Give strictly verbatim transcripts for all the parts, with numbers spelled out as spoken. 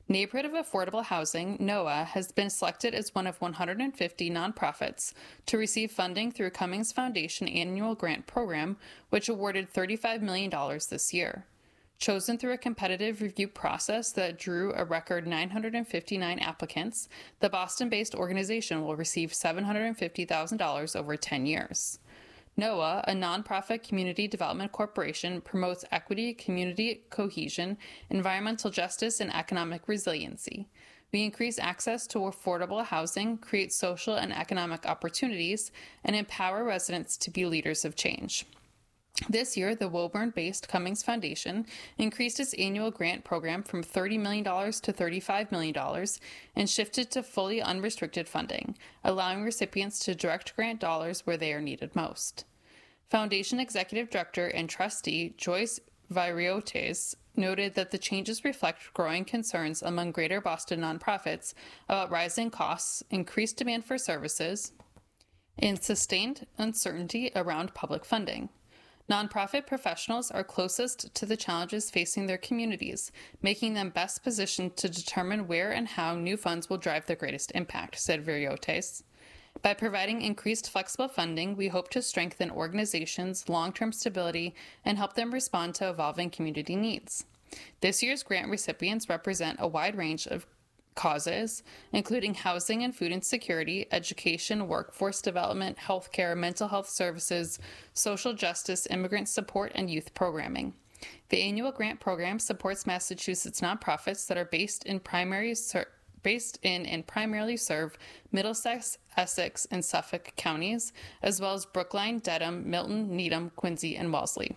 Neighborhood of Affordable Housing, NOAH, has been selected as one of one hundred fifty nonprofits to receive funding through Cummings Foundation annual grant program, which awarded thirty-five million dollars this year. Chosen through a competitive review process that drew a record nine hundred fifty-nine applicants, the Boston-based organization will receive seven hundred fifty thousand dollars over ten years. NOAH, a nonprofit community development corporation, promotes equity, community cohesion, environmental justice, and economic resiliency. We increase access to affordable housing, create social and economic opportunities, and empower residents to be leaders of change. This year, the Woburn-based Cummings Foundation increased its annual grant program from thirty million dollars to thirty-five million dollars and shifted to fully unrestricted funding, allowing recipients to direct grant dollars where they are needed most. Foundation Executive Director and Trustee Joyce Viriotes noted that the changes reflect growing concerns among Greater Boston nonprofits about rising costs, increased demand for services, and sustained uncertainty around public funding. Nonprofit professionals are closest to the challenges facing their communities, making them best positioned to determine where and how new funds will drive the greatest impact, said Viriotes. By providing increased flexible funding, we hope to strengthen organizations' long-term stability and help them respond to evolving community needs. This year's grant recipients represent a wide range of causes, including housing and food insecurity, education, workforce development, healthcare, mental health services, social justice, immigrant support, and youth programming. The annual grant program supports Massachusetts nonprofits that are based in primary ser- based in and primarily serve Middlesex, Essex, and Suffolk counties, as well as Brookline, Dedham, Milton, Needham, Quincy, and Wellesley.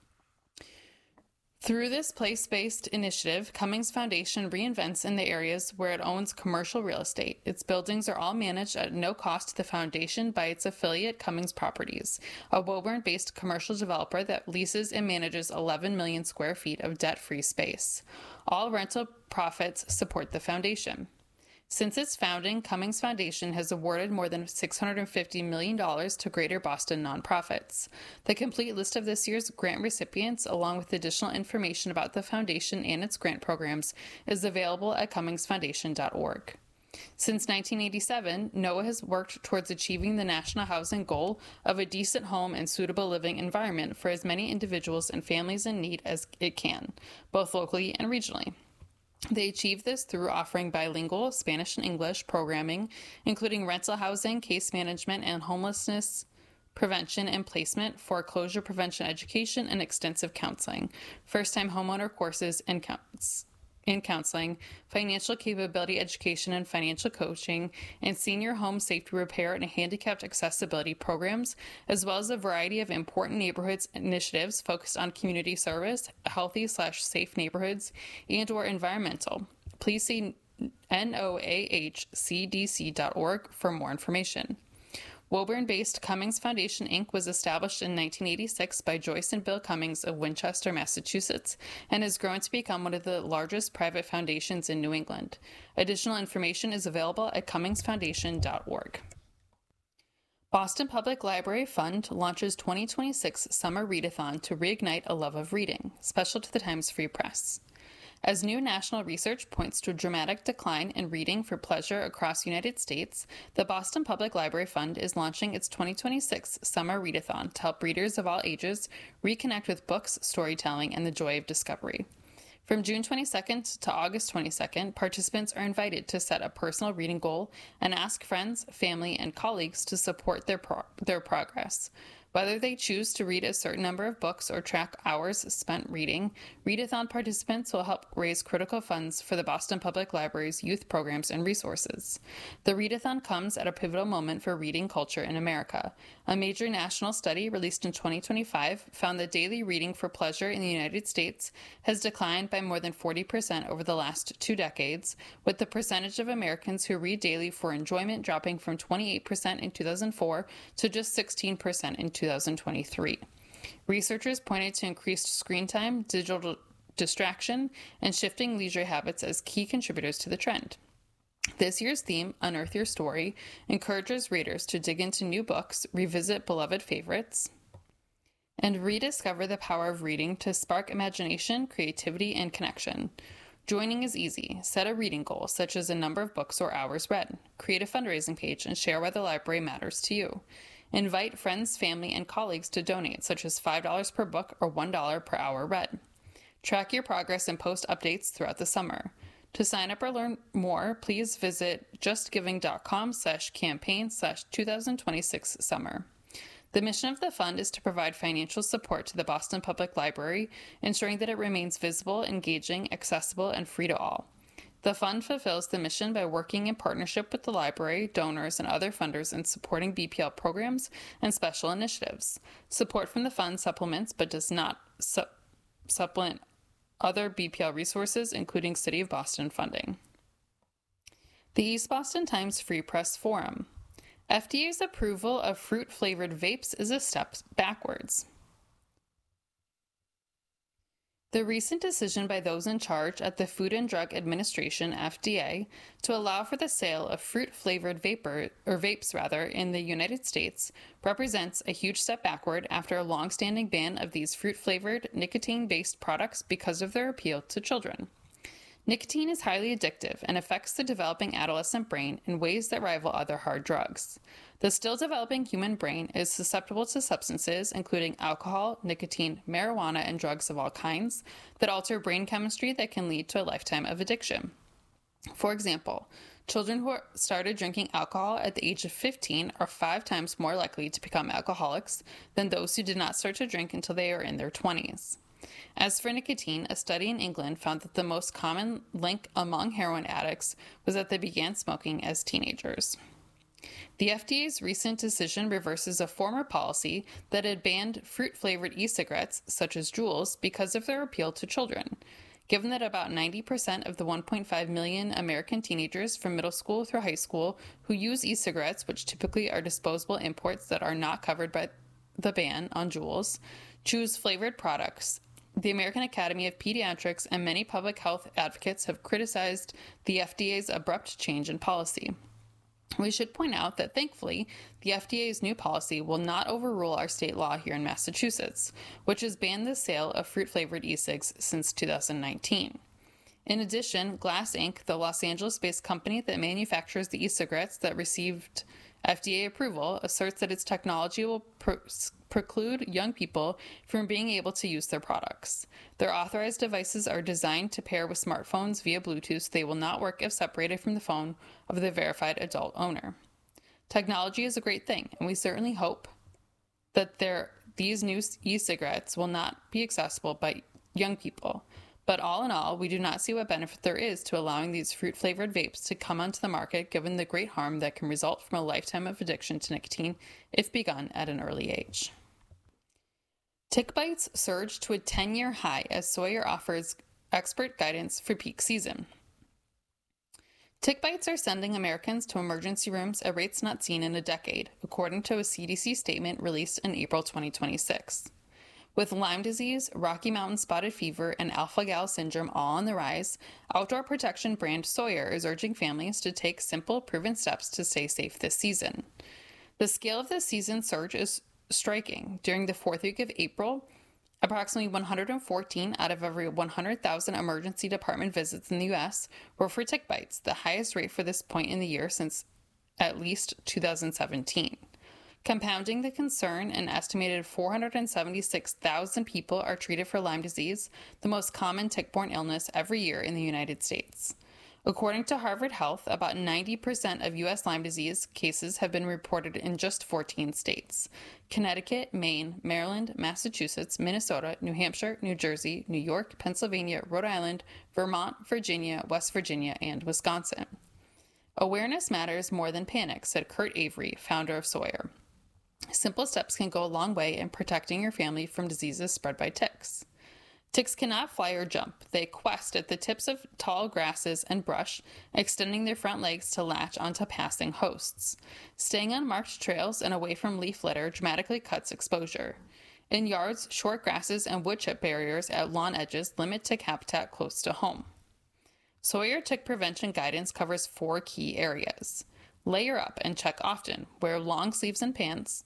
Through this place-based initiative, Cummings Foundation reinvents in the areas where it owns commercial real estate. Its buildings are all managed at no cost to the foundation by its affiliate Cummings Properties, a Woburn-based commercial developer that leases and manages eleven million square feet of debt-free space. All rental profits support the foundation. Since its founding, Cummings Foundation has awarded more than six hundred fifty million dollars to Greater Boston nonprofits. The complete list of this year's grant recipients, along with additional information about the foundation and its grant programs, is available at cummings foundation dot org. Since nineteen eighty-seven, NOAH has worked towards achieving the national housing goal of a decent home and suitable living environment for as many individuals and families in need as it can, both locally and regionally. They achieve this through offering bilingual Spanish and English programming, including rental housing, case management, and homelessness prevention and placement, foreclosure prevention education, and extensive counseling, first-time homeowner courses and counts. in counseling, financial capability education and financial coaching, and senior home safety repair and handicapped accessibility programs, as well as a variety of important neighborhoods initiatives focused on community service, healthy slash safe neighborhoods, and or environmental. Please see N O A H C D C dot org for more information. Woburn-based Cummings Foundation, Incorporated was established in nineteen eighty-six by Joyce and Bill Cummings of Winchester, Massachusetts, and has grown to become one of the largest private foundations in New England. Additional information is available at cummings foundation dot org. Boston Public Library Fund launches twenty twenty-six Summer Readathon to reignite a love of reading, special to the Times Free Press. As new national research points to a dramatic decline in reading for pleasure across the United States, the Boston Public Library Fund is launching its twenty twenty-six Summer Readathon to help readers of all ages reconnect with books, storytelling, and the joy of discovery. From June twenty-second to August twenty-second, participants are invited to set a personal reading goal and ask friends, family, and colleagues to support their pro- their progress. Whether they choose to read a certain number of books or track hours spent reading, Readathon participants will help raise critical funds for the Boston Public Library's youth programs and resources. The Readathon comes at a pivotal moment for reading culture in America. A major national study released in twenty twenty-five found that daily reading for pleasure in the United States has declined by more than forty percent over the last two decades, with the percentage of Americans who read daily for enjoyment dropping from twenty-eight percent in two thousand four to just sixteen percent in two thousand twenty-three. Researchers pointed to increased screen time, digital distraction, and shifting leisure habits as key contributors to the trend. This year's theme, Unearth Your Story, encourages readers to dig into new books, revisit beloved favorites, and rediscover the power of reading to spark imagination, creativity, and connection. Joining is easy. Set a reading goal, such as a number of books or hours read. Create a fundraising page and share why the library matters to you. Invite friends, family, and colleagues to donate, such as five dollars per book or one dollar per hour read. Track your progress and post updates throughout the summer. To sign up or learn more, please visit justgiving.com slash campaign slash 2026 summer. The mission of the fund is to provide financial support to the Boston Public Library, ensuring that it remains visible, engaging, accessible, and free to all. The fund fulfills the mission by working in partnership with the library, donors, and other funders in supporting B P L programs and special initiatives. Support from the fund supplements but does not su- supplement other B P L resources, including City of Boston funding. The East Boston Times Free Press Forum. F D A's approval of fruit-flavored vapes is a step backwards. The recent decision by those in charge at the Food and Drug Administration, F D A, to allow for the sale of fruit-flavored vapor or vapes rather in the United States represents a huge step backward after a long-standing ban of these fruit-flavored, nicotine-based products because of their appeal to children. Nicotine is highly addictive and affects the developing adolescent brain in ways that rival other hard drugs. The still developing human brain is susceptible to substances including alcohol, nicotine, marijuana, and drugs of all kinds that alter brain chemistry that can lead to a lifetime of addiction. For example, children who started drinking alcohol at the age of fifteen are five times more likely to become alcoholics than those who did not start to drink until they are in their twenties. As for nicotine, a study in England found that the most common link among heroin addicts was that they began smoking as teenagers. The F D A's recent decision reverses a former policy that had banned fruit-flavored e-cigarettes, such as Juuls, because of their appeal to children. Given that about ninety percent of the one point five million American teenagers from middle school through high school who use e-cigarettes, which typically are disposable imports that are not covered by the ban on Juuls, choose flavored products, the American Academy of Pediatrics and many public health advocates have criticized the F D A's abrupt change in policy. We should point out that, thankfully, the F D A's new policy will not overrule our state law here in Massachusetts, which has banned the sale of fruit-flavored e-cigs since two thousand nineteen. In addition, Glass Incorporated, the Los Angeles-based company that manufactures the e-cigarettes that received F D A approval, asserts that its technology will pro- preclude young people from being able to use their products. Their authorized devices are designed to pair with smartphones via Bluetooth. They will not work if separated from the phone of the verified adult owner. Technology is a great thing, and we certainly hope that there, these new e-cigarettes will not be accessible by young people. But all in all, we do not see what benefit there is to allowing these fruit-flavored vapes to come onto the market given the great harm that can result from a lifetime of addiction to nicotine if begun at an early age. Tick bites surge to a ten-year high as Sawyer offers expert guidance for peak season. Tick bites are sending Americans to emergency rooms at rates not seen in a decade, according to a C D C statement released in April twenty twenty-six. With Lyme disease, Rocky Mountain spotted fever, and alpha-gal syndrome all on the rise, outdoor protection brand Sawyer is urging families to take simple, proven steps to stay safe this season. The scale of this season's surge is striking. During the fourth week of April, approximately one hundred fourteen out of every one hundred thousand emergency department visits in the U S were for tick bites, the highest rate for this point in the year since at least two thousand seventeen. Compounding the concern, an estimated four hundred seventy-six thousand people are treated for Lyme disease, the most common tick-borne illness every year in the United States. According to Harvard Health, about ninety percent of U S Lyme disease cases have been reported in just fourteen states: Connecticut, Maine, Maryland, Massachusetts, Minnesota, New Hampshire, New Jersey, New York, Pennsylvania, Rhode Island, Vermont, Virginia, West Virginia, and Wisconsin. Awareness matters more than panic, said Kurt Avery, founder of Sawyer. Simple steps can go a long way in protecting your family from diseases spread by ticks. Ticks cannot fly or jump. They quest at the tips of tall grasses and brush, extending their front legs to latch onto passing hosts. Staying on marked trails and away from leaf litter dramatically cuts exposure. In yards, short grasses and wood chip barriers at lawn edges limit tick habitat close to home. Sawyer tick prevention guidance covers four key areas. Layer up and check often. Wear long sleeves and pants.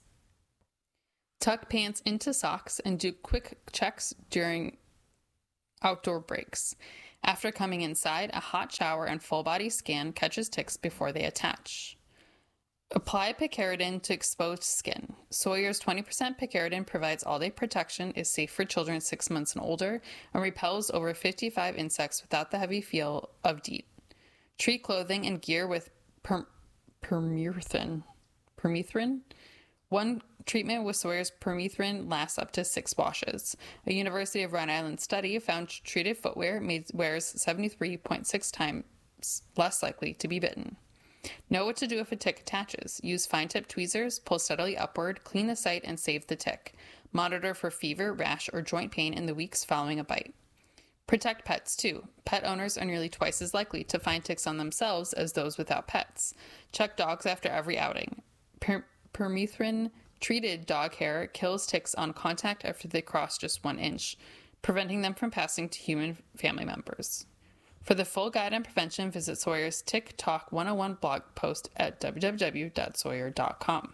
Tuck pants into socks and do quick checks during outdoor breaks. After coming inside, a hot shower and full body scan catches ticks before they attach. Apply picaridin to exposed skin. Sawyer's twenty percent picaridin provides all-day protection, is safe for children six months and older, and repels over fifty-five insects without the heavy feel of DEET. Treat clothing and gear with per- permethrin. Permethrin? One treatment with Sawyer's permethrin lasts up to six washes. A University of Rhode Island study found treated footwear made wearers seventy-three point six times less likely to be bitten. Know what to do if a tick attaches. Use fine-tip tweezers, pull steadily upward, clean the site, and save the tick. Monitor for fever, rash, or joint pain in the weeks following a bite. Protect pets, too. Pet owners are nearly twice as likely to find ticks on themselves as those without pets. Check dogs after every outing. Per- permethrin-treated dog hair kills ticks on contact after they cross just one inch, preventing them from passing to human family members. For the full guide on prevention, visit Sawyer's Tick Talk one oh one blog post at w w w dot sawyer dot com.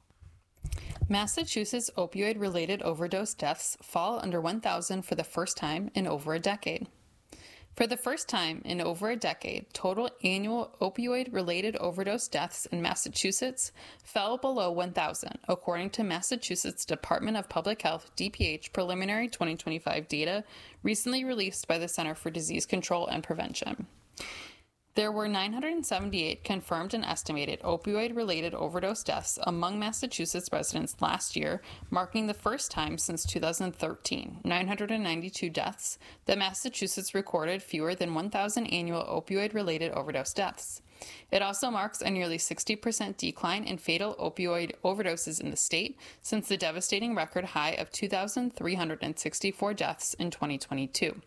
Massachusetts opioid-related overdose deaths fall under one thousand for the first time in over a decade. For the first time in over a decade, total annual opioid-related overdose deaths in Massachusetts fell below one thousand, according to Massachusetts Department of Public Health D P H preliminary twenty twenty-five data recently released by the Center for Disease Control and Prevention. There were nine hundred seventy-eight confirmed and estimated opioid-related overdose deaths among Massachusetts residents last year, marking the first time since two thousand thirteen, nine hundred ninety-two deaths, that Massachusetts recorded fewer than one thousand annual opioid-related overdose deaths. It also marks a nearly sixty percent decline in fatal opioid overdoses in the state since the devastating record high of two thousand three hundred sixty-four deaths in twenty twenty-two.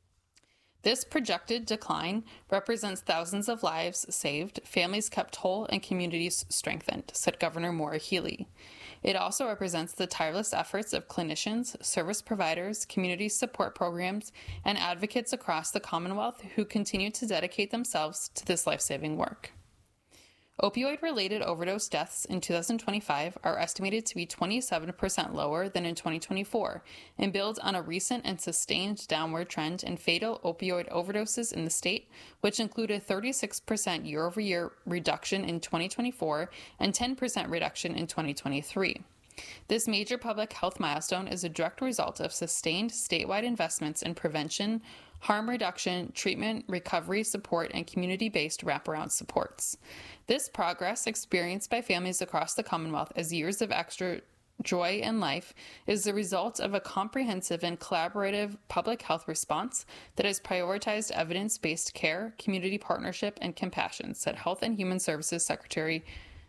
This projected decline represents thousands of lives saved, families kept whole, and communities strengthened, said Governor Maura Healey. It also represents the tireless efforts of clinicians, service providers, community support programs, and advocates across the Commonwealth who continue to dedicate themselves to this life-saving work. Opioid-related overdose deaths in two thousand twenty-five are estimated to be twenty-seven percent lower than in twenty twenty-four and build on a recent and sustained downward trend in fatal opioid overdoses in the state, which included a thirty-six percent year-over-year reduction in twenty twenty-four and ten percent reduction in twenty twenty-three. This major public health milestone is a direct result of sustained statewide investments in prevention, harm reduction, treatment, recovery support, and community-based wraparound supports. This progress, experienced by families across the Commonwealth as years of extra joy in life, is the result of a comprehensive and collaborative public health response that has prioritized evidence-based care, community partnership, and compassion, said Health and Human Services Secretary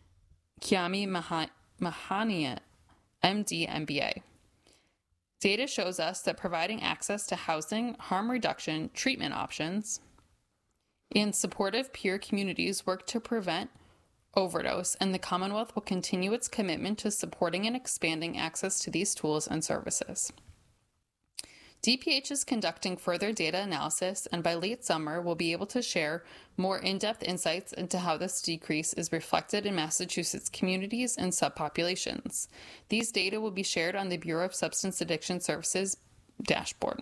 Kiami Mahania, M D, M B A. Data shows us that providing access to housing, harm reduction, treatment options, and supportive peer communities work to prevent overdose, and the Commonwealth will continue its commitment to supporting and expanding access to these tools and services. D P H is conducting further data analysis, and by late summer, we'll be able to share more in-depth insights into how this decrease is reflected in Massachusetts communities and subpopulations. These data will be shared on the Bureau of Substance Addiction Services dashboard.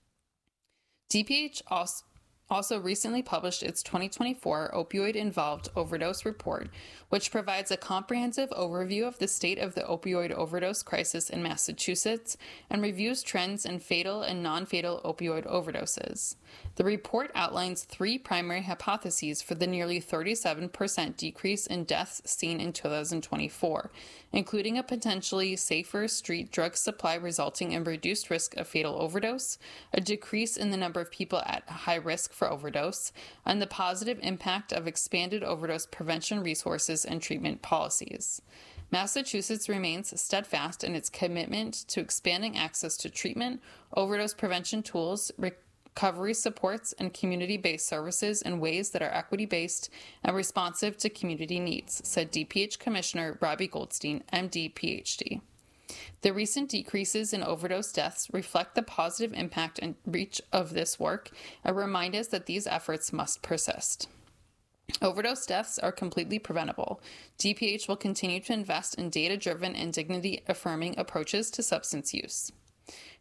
D P H also also recently published its twenty twenty-four Opioid-Involved Overdose Report, which provides a comprehensive overview of the state of the opioid overdose crisis in Massachusetts and reviews trends in fatal and non-fatal opioid overdoses. The report outlines three primary hypotheses for the nearly thirty-seven percent decrease in deaths seen in two thousand twenty-four, including a potentially safer street drug supply resulting in reduced risk of fatal overdose, a decrease in the number of people at high risk for overdose, and the positive impact of expanded overdose prevention resources and treatment policies. Massachusetts remains steadfast in its commitment to expanding access to treatment, overdose prevention tools, recovery supports, and community-based services in ways that are equity-based and responsive to community needs, said D P H Commissioner Robbie Goldstein, M D, P H D. The recent decreases in overdose deaths reflect the positive impact and reach of this work and remind us that these efforts must persist. Overdose deaths are completely preventable. D P H will continue to invest in data-driven and dignity-affirming approaches to substance use.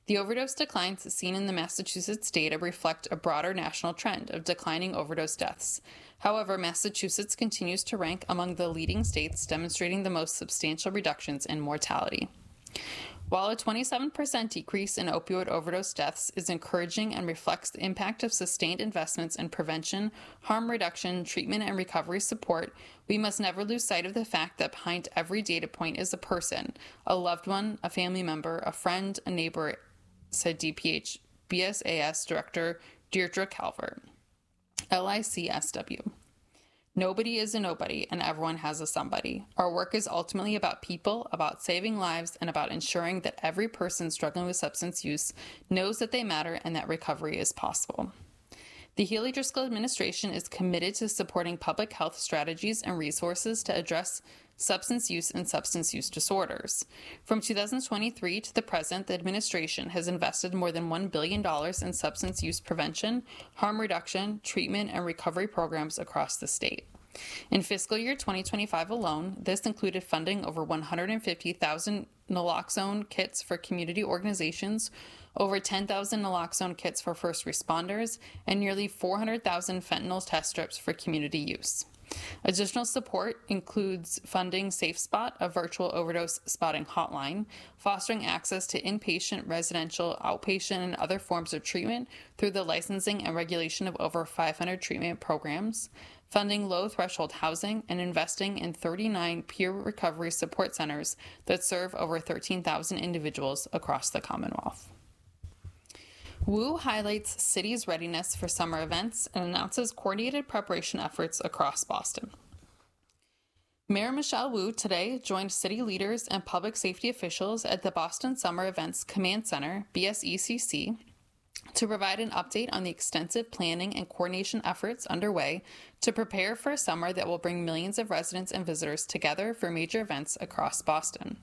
The overdose declines seen in the Massachusetts data reflect a broader national trend of declining overdose deaths. However, Massachusetts continues to rank among the leading states, demonstrating the most substantial reductions in mortality. While a twenty-seven percent decrease in opioid overdose deaths is encouraging and reflects the impact of sustained investments in prevention, harm reduction, treatment, and recovery support, we must never lose sight of the fact that behind every data point is a person, a loved one, a family member, a friend, a neighbor, said D P H B S A S Director Deirdre Calvert. L I C S W. Nobody is a nobody, and everyone has a somebody. Our work is ultimately about people, about saving lives, and about ensuring that every person struggling with substance use knows that they matter and that recovery is possible. The Healey Driscoll administration is committed to supporting public health strategies and resources to address substance use and substance use disorders. From two thousand twenty-three to the present, the administration has invested more than one billion dollars in substance use prevention, harm reduction, treatment, and recovery programs across the state. In fiscal year twenty twenty-five alone, this included funding over one hundred fifty thousand naloxone kits for community organizations, over ten thousand naloxone kits for first responders, and nearly four hundred thousand fentanyl test strips for community use. Additional support includes funding SafeSpot, a virtual overdose spotting hotline, fostering access to inpatient, residential, outpatient, and other forms of treatment through the licensing and regulation of over five hundred treatment programs, funding low-threshold housing, and investing in thirty-nine peer recovery support centers that serve over thirteen thousand individuals across the Commonwealth. W U highlights city's readiness for summer events and announces coordinated preparation efforts across Boston. Mayor Michelle Wu today joined city leaders and public safety officials at the Boston Summer Events Command Center, B S E C C, to provide an update on the extensive planning and coordination efforts underway to prepare for a summer that will bring millions of residents and visitors together for major events across Boston.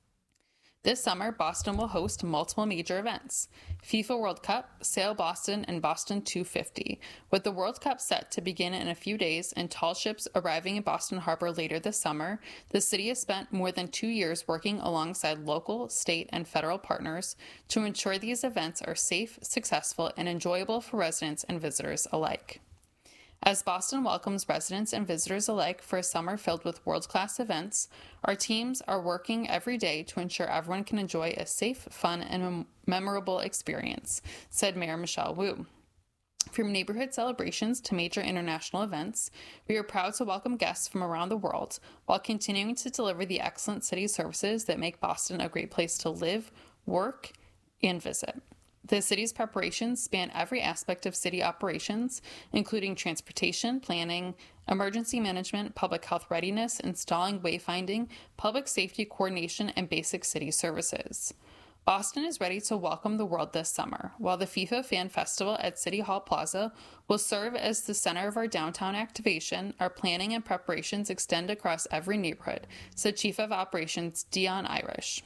This summer, Boston will host multiple major events: FIFA World Cup, Sail Boston, and Boston two fifty, with the World Cup set to begin in a few days and tall ships arriving in Boston Harbor later this summer. The city has spent more than two years working alongside local, state, and federal partners to ensure these events are safe, successful, and enjoyable for residents and visitors alike. As Boston welcomes residents and visitors alike for a summer filled with world-class events, our teams are working every day to ensure everyone can enjoy a safe, fun, and mem- memorable experience, said Mayor Michelle Wu. From neighborhood celebrations to major international events, we are proud to welcome guests from around the world while continuing to deliver the excellent city services that make Boston a great place to live, work, and visit. The city's preparations span every aspect of city operations, including transportation, planning, emergency management, public health readiness, installing wayfinding, public safety coordination, and basic city services. Boston is ready to welcome the world this summer, while the FIFA Fan Festival at City Hall Plaza will serve as the center of our downtown activation. Our planning and preparations extend across every neighborhood, said Chief of Operations Dion Irish.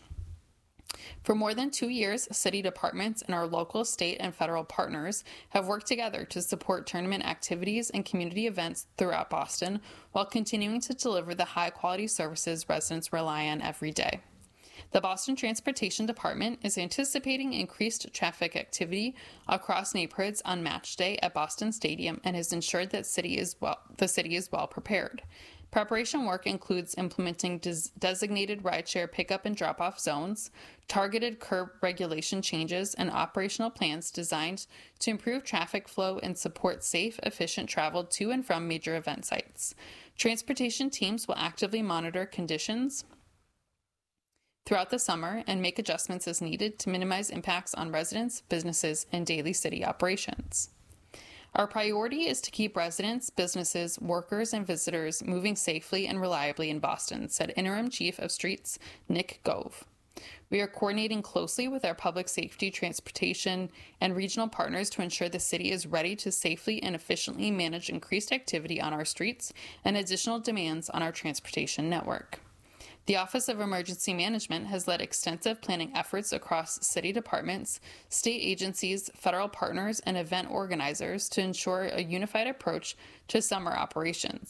For more than two years, city departments and our local, state, and federal partners have worked together to support tournament activities and community events throughout Boston while continuing to deliver the high-quality services residents rely on every day. The Boston Transportation Department is anticipating increased traffic activity across neighborhoods on match day at Boston Stadium and has ensured that city is well, the city is well prepared. Preparation work includes implementing des- designated rideshare pickup and drop-off zones, targeted curb regulation changes, and operational plans designed to improve traffic flow and support safe, efficient travel to and from major event sites. Transportation teams will actively monitor conditions throughout the summer and make adjustments as needed to minimize impacts on residents, businesses, and daily city operations. Our priority is to keep residents, businesses, workers, and visitors moving safely and reliably in Boston, said Interim Chief of Streets Nick Gove. We are coordinating closely with our public safety, transportation, and regional partners to ensure the city is ready to safely and efficiently manage increased activity on our streets and additional demands on our transportation network. The Office of Emergency Management has led extensive planning efforts across city departments, state agencies, federal partners, and event organizers to ensure a unified approach to summer operations.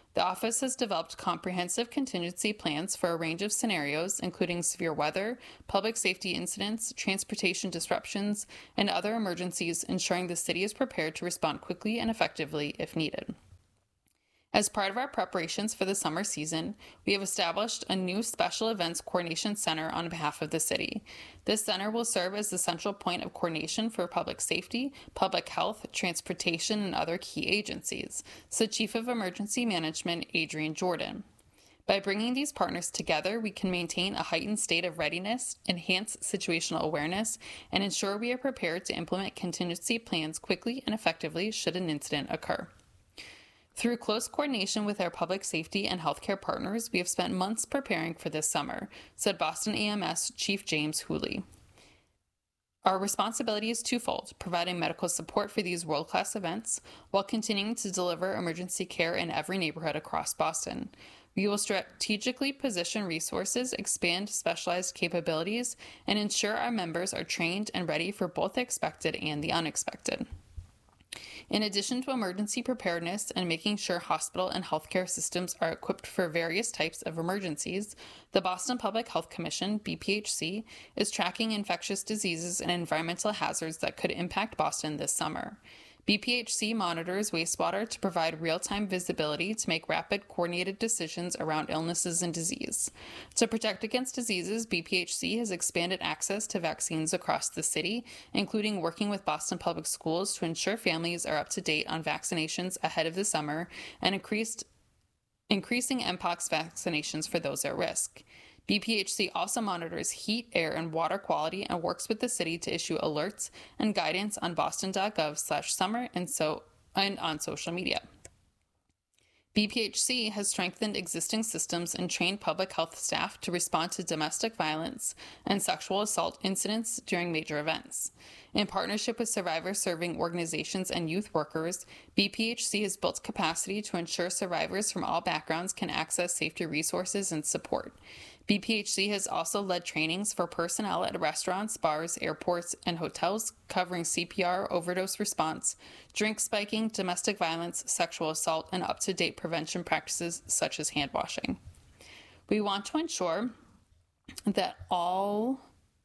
The office has developed comprehensive contingency plans for a range of scenarios, including severe weather, public safety incidents, transportation disruptions, and other emergencies, ensuring the city is prepared to respond quickly and effectively if needed. As part of our preparations for the summer season, we have established a new Special Events Coordination Center on behalf of the city. This center will serve as the central point of coordination for public safety, public health, transportation, and other key agencies, said Chief of Emergency Management Adrian Jordan. By bringing these partners together, we can maintain a heightened state of readiness, enhance situational awareness, and ensure we are prepared to implement contingency plans quickly and effectively should an incident occur. Through close coordination with our public safety and healthcare partners, we have spent months preparing for this summer, said Boston A M S Chief James Hooley. Our responsibility is twofold, providing medical support for these world-class events while continuing to deliver emergency care in every neighborhood across Boston. We will strategically position resources, expand specialized capabilities, and ensure our members are trained and ready for both the expected and the unexpected. In addition to emergency preparedness and making sure hospital and healthcare systems are equipped for various types of emergencies, the Boston Public Health Commission, B P H C, is tracking infectious diseases and environmental hazards that could impact Boston this summer. B P H C monitors wastewater to provide real-time visibility to make rapid, coordinated decisions around illnesses and disease. To protect against diseases, B P H C has expanded access to vaccines across the city, including working with Boston Public Schools to ensure families are up to date on vaccinations ahead of the summer and increased, increasing mpox vaccinations for those at risk. B P H C also monitors heat, air, and water quality and works with the city to issue alerts and guidance on boston dot gov slash summer and so and on social media. B P H C has strengthened existing systems and trained public health staff to respond to domestic violence and sexual assault incidents during major events. In partnership with survivor-serving organizations and youth workers, B P H C has built capacity to ensure survivors from all backgrounds can access safety resources and support. B P H C has also led trainings for personnel at restaurants, bars, airports, and hotels covering C P R, overdose response, drink spiking, domestic violence, sexual assault, and up-to-date prevention practices such as hand washing. We want to ensure that all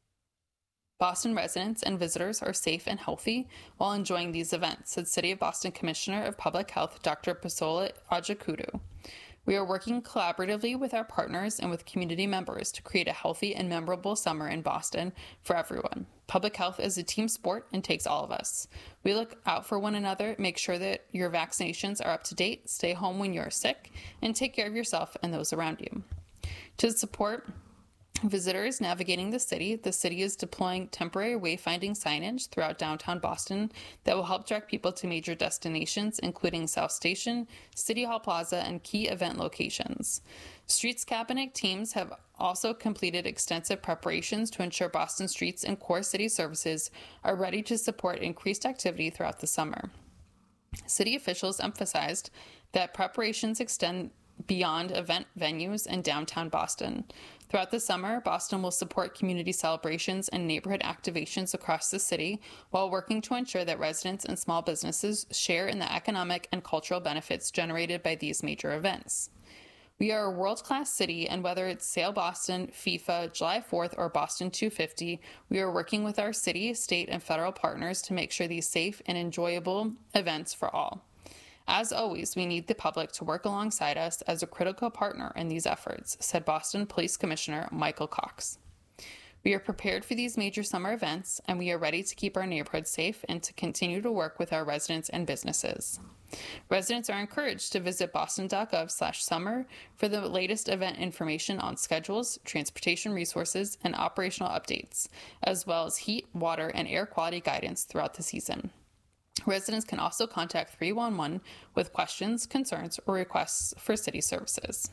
Boston residents and visitors are safe and healthy while enjoying these events, said City of Boston Commissioner of Public Health Doctor Pasola Ajakudu. We are working collaboratively with our partners and with community members to create a healthy and memorable summer in Boston for everyone. Public health is a team sport and takes all of us. We look out for one another, make sure that your vaccinations are up to date, stay home when you're sick, and take care of yourself and those around you. To support visitors navigating the city, the city is deploying temporary wayfinding signage throughout downtown Boston that will help direct people to major destinations, including South Station, City Hall Plaza, and key event locations. Streets Cabinet teams have also completed extensive preparations to ensure Boston streets and core city services are ready to support increased activity throughout the summer. City officials emphasized that preparations extend beyond event venues in downtown Boston. Throughout the summer, Boston will support community celebrations and neighborhood activations across the city while working to ensure that residents and small businesses share in the economic and cultural benefits generated by these major events. We are a world-class city, and whether it's Sail Boston, FIFA, July fourth, or Boston two fifty, we are working with our city, state, and federal partners to make sure these safe and enjoyable events for all. As always, we need the public to work alongside us as a critical partner in these efforts, said Boston Police Commissioner Michael Cox. We are prepared for these major summer events, and we are ready to keep our neighborhood safe and to continue to work with our residents and businesses. Residents are encouraged to visit boston dot gov slash summer for the latest event information on schedules, transportation resources, and operational updates, as well as heat, water, and air quality guidance throughout the season. Residents can also contact three one one with questions, concerns, or requests for city services.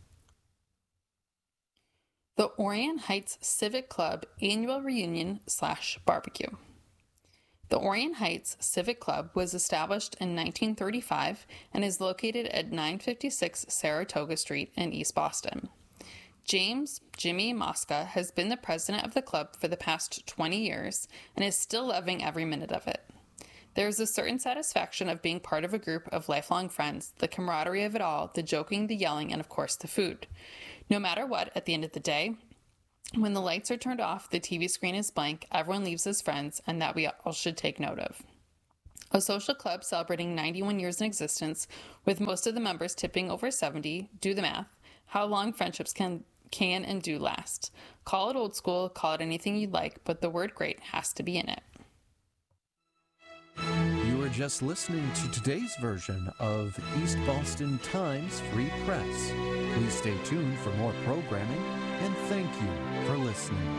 The Orient Heights Civic Club Annual Reunion slash Barbecue. The Orient Heights Civic Club was established in nineteen thirty-five and is located at nine fifty-six Saratoga Street in East Boston. James Jimmy Mosca has been the president of the club for the past twenty years and is still loving every minute of it. There is a certain satisfaction of being part of a group of lifelong friends, the camaraderie of it all, the joking, the yelling, and of course the food. No matter what, at the end of the day, when the lights are turned off, the T V screen is blank, everyone leaves as friends, and that we all should take note of. A social club celebrating ninety-one years in existence, with most of the members tipping over seventy, do the math, how long friendships can can and do last. Call it old school, call it anything you'd like, but the word great has to be in it. You are just listening to today's version of East Boston Times Free Press. Please stay tuned for more programming, and thank you for listening.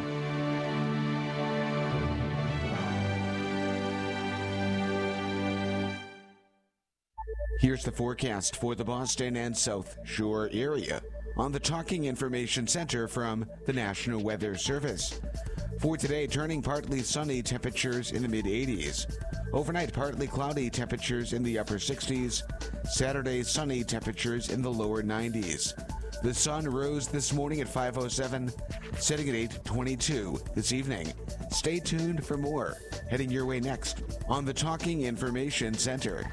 Here's the forecast for the Boston and South Shore area on the Talking Information Center from the National Weather Service. For today, turning partly sunny, temperatures in the mid eighties. Overnight, partly cloudy, temperatures in the upper sixties. Saturday, sunny, temperatures in the lower nineties. The sun rose this morning at five oh seven, setting at eight twenty-two this evening. Stay tuned for more. Heading your way next on the Talking Information Center.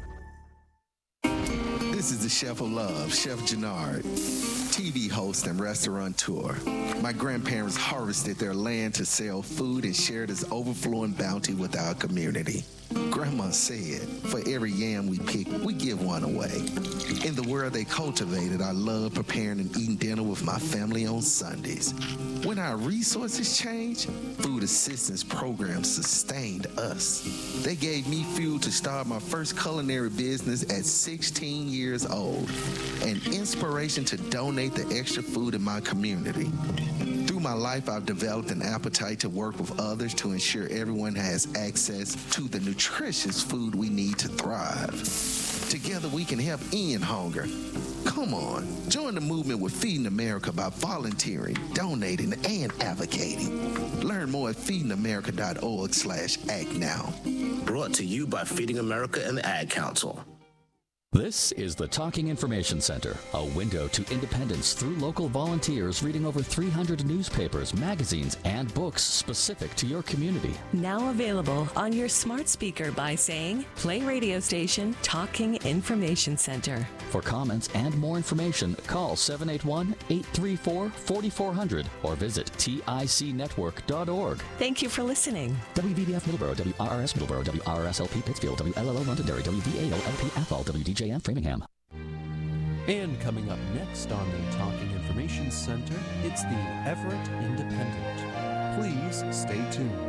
This is the Chef of Love, Chef Jannard, T V host and restaurateur. My grandparents harvested their land to sell food and share this overflowing bounty with our community. Grandma said, for every yam we pick, we give one away. In the world they cultivated, I love preparing and eating dinner with my family on Sundays. When our resources changed, food assistance programs sustained us. They gave me fuel to start my first culinary business at sixteen years old, and inspiration to donate the extra food in my community. Through my life, I've developed an appetite to work with others to ensure everyone has access to the nutritious food we need to thrive. Together, we can help end hunger. Come on, join the movement with Feeding America by volunteering, donating, and advocating. Learn more at feeding america dot org slash act now. Brought to you by Feeding America and the Ad Council. This is the Talking Information Center, a window to independence through local volunteers reading over three hundred newspapers, magazines, and books specific to your community. Now available on your smart speaker by saying, play radio station Talking Information Center. For comments and more information, call seven eight one, eight three four, four four zero zero or visit tic network dot org. Thank you for listening. W V B F Middleborough, W R R S Middleborough, W R R S L P Pittsfield, W L L O Londonderry, W V A O L P Athol, W D J M Framingham. And coming up next on the Talking Information Center, it's the Everett Independent. Please stay tuned.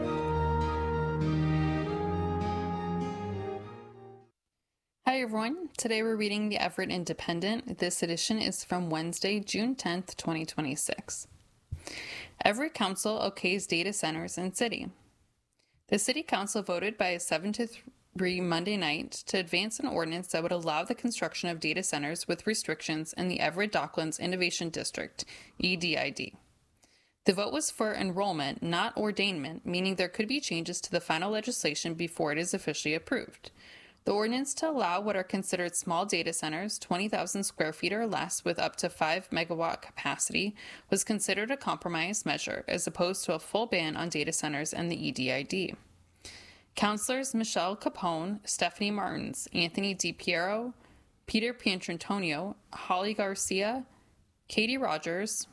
Hi everyone, today we're reading the Everett Independent. This edition is from Wednesday, June tenth, twenty twenty-six. Everett Council okays data centers in city. The City Council voted by a seven to three Monday night to advance an ordinance that would allow the construction of data centers with restrictions in the Everett Docklands Innovation District, E D I D. The vote was for enrollment, not ordainment, meaning there could be changes to the final legislation before it is officially approved. The ordinance to allow what are considered small data centers, twenty thousand square feet or less with up to five megawatt capacity, was considered a compromise measure as opposed to a full ban on data centers and the E D I D. Councilors Michelle Capone, Stephanie Martins, Anthony DiPiero, Peter Pietrantonio, Holly Garcia, Katie Rogers,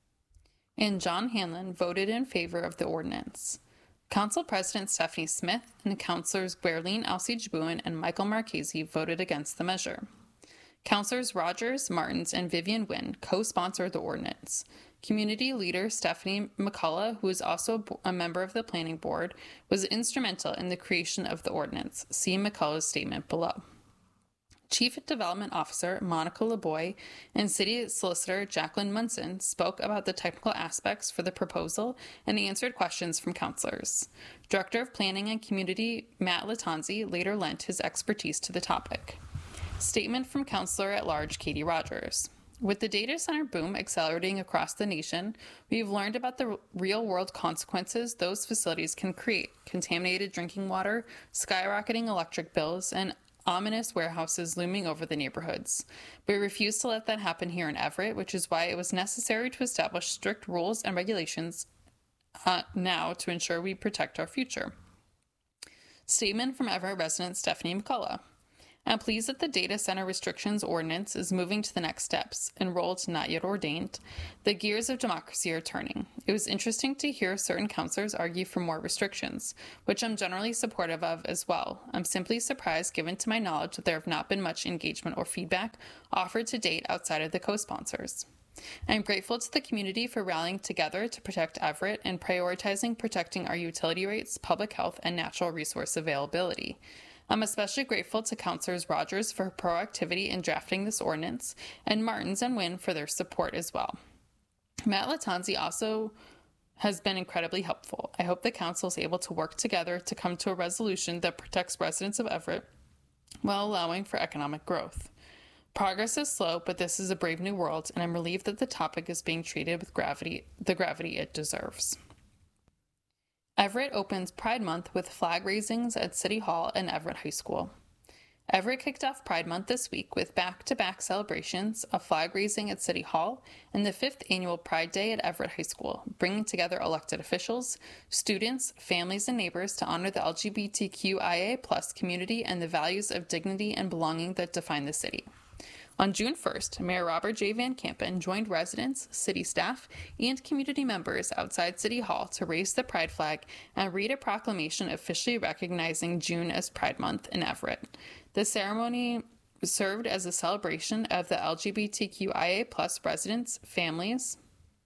and John Hanlon voted in favor of the ordinance. Council President Stephanie Smith and Councilors Guerline Alcide-Jabouin and Michael Marchese voted against the measure. Councilors Rogers, Martins, and Vivian Wynn co-sponsored the ordinance. Community leader Stephanie McCullough, who is also a member of the Planning Board, was instrumental in the creation of the ordinance. See McCullough's statement below. Chief Development Officer Monica LeBoy and City Solicitor Jacqueline Munson spoke about the technical aspects for the proposal and answered questions from councilors. Director of Planning and Community Matt Latanzi later lent his expertise to the topic. Statement from Councilor at Large Katie Rogers. With the data center boom accelerating across the nation, we've learned about the real-world consequences those facilities can create: contaminated drinking water, skyrocketing electric bills, and ominous warehouses looming over the neighborhoods. We refuse to let that happen here in Everett, which is why it was necessary to establish strict rules and regulations uh, now to ensure we protect our future. Statement from Everett resident Stephanie McCullough. I'm pleased that the Data Center Restrictions Ordinance is moving to the next steps. Enrolled, not yet ordained. The gears of democracy are turning. It was interesting to hear certain councilors argue for more restrictions, which I'm generally supportive of as well. I'm simply surprised, given to my knowledge, that there have not been much engagement or feedback offered to date outside of the co-sponsors. I am grateful to the community for rallying together to protect Everett and prioritizing protecting our utility rates, public health, and natural resource availability. I'm especially grateful to Councilors Rogers for her proactivity in drafting this ordinance, and Martins and Wynn for their support as well. Matt Latanzi also has been incredibly helpful. I hope the council is able to work together to come to a resolution that protects residents of Everett while allowing for economic growth. Progress is slow, but this is a brave new world, and I'm relieved that the topic is being treated with gravity, the gravity it deserves. Everett opens Pride Month with flag raisings at City Hall and Everett High School. Everett kicked off Pride Month this week with back-to-back celebrations, a flag raising at City Hall, and the fifth annual Pride Day at Everett High School, bringing together elected officials, students, families, and neighbors to honor the L G B T Q I A plus community and the values of dignity and belonging that define the city. On June first, Mayor Robert J. Van Kampen joined residents, city staff, and community members outside City Hall to raise the Pride flag and read a proclamation officially recognizing June as Pride Month in Everett. The ceremony served as a celebration of the L G B T Q I A plus residents, families,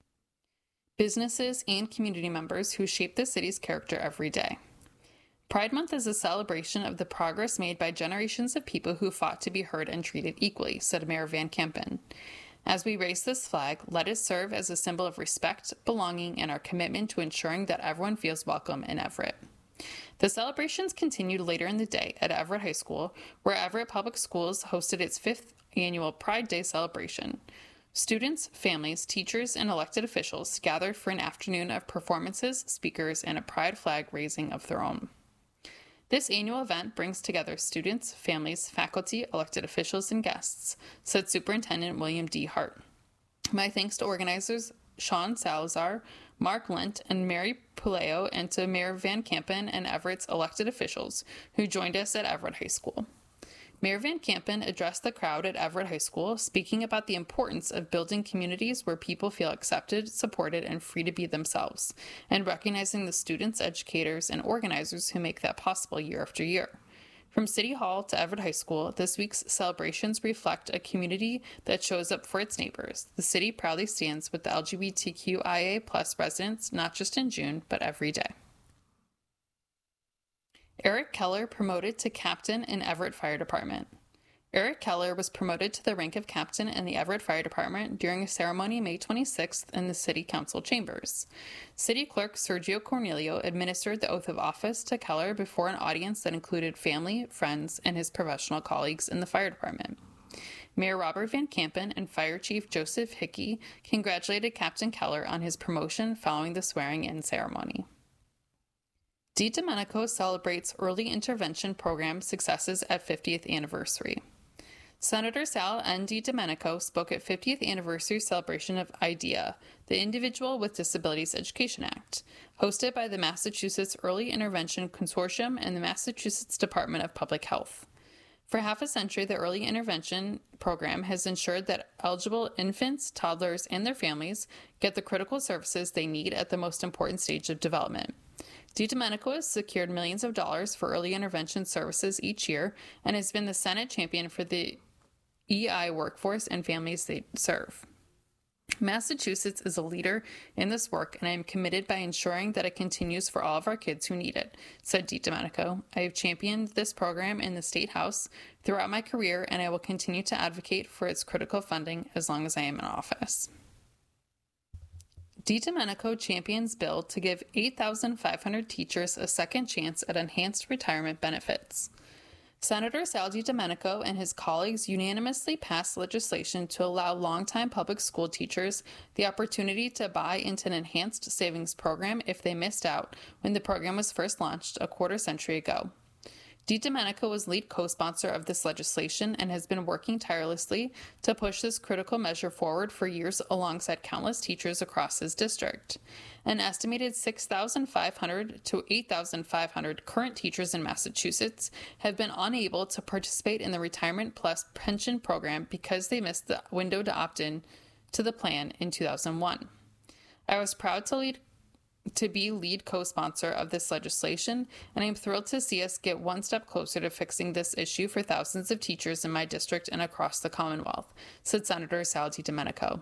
businesses, and community members who shape the city's character every day. Pride Month is a celebration of the progress made by generations of people who fought to be heard and treated equally, said Mayor Van Kampen. As we raise this flag, let it serve as a symbol of respect, belonging, and our commitment to ensuring that everyone feels welcome in Everett. The celebrations continued later in the day at Everett High School, where Everett Public Schools hosted its fifth annual Pride Day celebration. Students, families, teachers, and elected officials gathered for an afternoon of performances, speakers, and a pride flag raising of their own. This annual event brings together students, families, faculty, elected officials, and guests, said Superintendent William D. Hart. My thanks to organizers Sean Salazar, Mark Lent, and Mary Puleo, and to Mayor Van Kampen and Everett's elected officials who joined us at Everett High School. Mayor Van Kampen addressed the crowd at Everett High School, speaking about the importance of building communities where people feel accepted, supported, and free to be themselves, and recognizing the students, educators, and organizers who make that possible year after year. From City Hall to Everett High School, this week's celebrations reflect a community that shows up for its neighbors. The city proudly stands with the L G B T Q I A plus residents, not just in June, but every day. Eric Keller promoted to captain in Everett Fire Department. Eric Keller was promoted to the rank of captain in the Everett Fire Department during a ceremony May twenty-sixth in the City Council chambers. City Clerk Sergio Cornelio administered the oath of office to Keller before an audience that included family, friends, and his professional colleagues in the fire department. Mayor Robert Van Kampen and Fire Chief Joseph Hickey congratulated Captain Keller on his promotion following the swearing-in ceremony. DiDomenico celebrates early intervention program successes at fiftieth anniversary. Senator Sal N. DiDomenico spoke at fiftieth anniversary celebration of IDEA, the Individual with Disabilities Education Act, hosted by the Massachusetts Early Intervention Consortium and the Massachusetts Department of Public Health. For half a century, the Early Intervention Program has ensured that eligible infants, toddlers, and their families get the critical services they need at the most important stage of development. DiDomenico has secured millions of dollars for early intervention services each year and has been the Senate champion for the E I workforce and families they serve. Massachusetts is a leader in this work, and I am committed by ensuring that it continues for all of our kids who need it, said DiDomenico. I have championed this program in the State House throughout my career, and I will continue to advocate for its critical funding as long as I am in office. DiDomenico champions bill to give eight thousand five hundred teachers a second chance at enhanced retirement benefits. Senator Sal DiDomenico and his colleagues unanimously passed legislation to allow longtime public school teachers the opportunity to buy into an enhanced savings program if they missed out when the program was first launched a quarter century ago. DiDomenico was lead co-sponsor of this legislation and has been working tirelessly to push this critical measure forward for years alongside countless teachers across his district. An estimated six thousand five hundred to eight thousand five hundred current teachers in Massachusetts have been unable to participate in the Retirement Plus pension program because they missed the window to opt in to the plan in two thousand one. I was proud to lead to be lead co-sponsor of this legislation, and I'm thrilled to see us get one step closer to fixing this issue for thousands of teachers in my district and across the Commonwealth, said Senator Sal DiDomenico.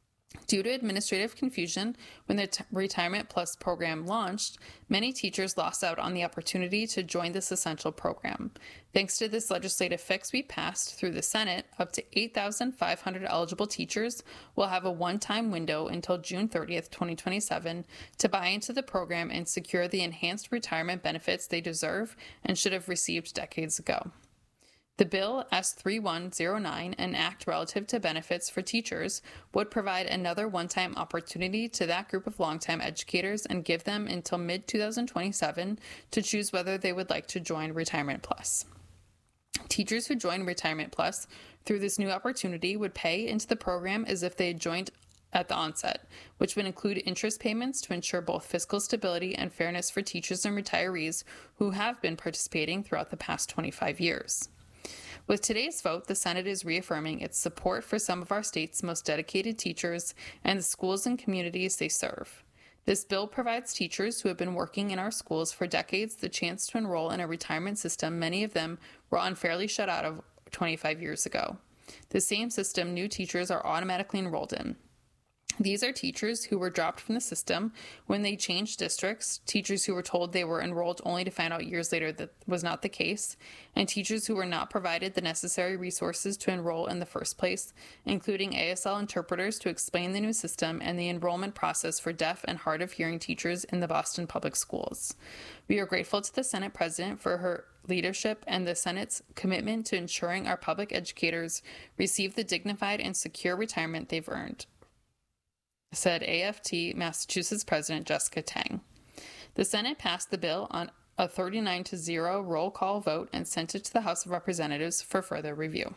Due to administrative confusion when the t- Retirement Plus program launched, many teachers lost out on the opportunity to join this essential program. Thanks to this legislative fix we passed through the Senate, up to eight thousand five hundred eligible teachers will have a one-time window until June thirtieth, twenty twenty-seven to buy into the program and secure the enhanced retirement benefits they deserve and should have received decades ago. The bill, S thirty-one oh nine, an act relative to benefits for teachers, would provide another one-time opportunity to that group of longtime educators and give them until mid twenty twenty-seven to choose whether they would like to join Retirement Plus. Teachers who join Retirement Plus through this new opportunity would pay into the program as if they had joined at the onset, which would include interest payments to ensure both fiscal stability and fairness for teachers and retirees who have been participating throughout the past twenty-five years. With today's vote, the Senate is reaffirming its support for some of our state's most dedicated teachers and the schools and communities they serve. This bill provides teachers who have been working in our schools for decades the chance to enroll in a retirement system many of them were unfairly shut out of twenty-five years ago. The same system new teachers are automatically enrolled in. These are teachers who were dropped from the system when they changed districts, teachers who were told they were enrolled only to find out years later that was not the case, and teachers who were not provided the necessary resources to enroll in the first place, including A S L interpreters to explain the new system and the enrollment process for deaf and hard of hearing teachers in the Boston Public Schools. We are grateful to the Senate President for her leadership and the Senate's commitment to ensuring our public educators receive the dignified and secure retirement they've earned, said A F T Massachusetts President Jessica Tang. The Senate passed the bill on a thirty-nine to zero roll call vote and sent it to the House of Representatives for further review.